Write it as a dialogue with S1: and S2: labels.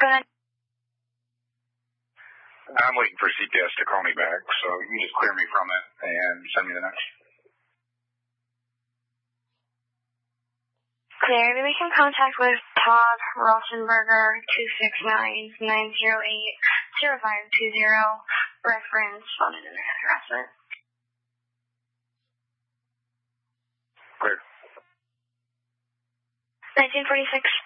S1: I'm waiting for CPS to call me back, so you can just clear me from it and send me the next.
S2: Clear. You're making contact with Todd Rothenberger, 269-908-0520, reference phone and internet harassment.
S1: Clear.
S2: 1946.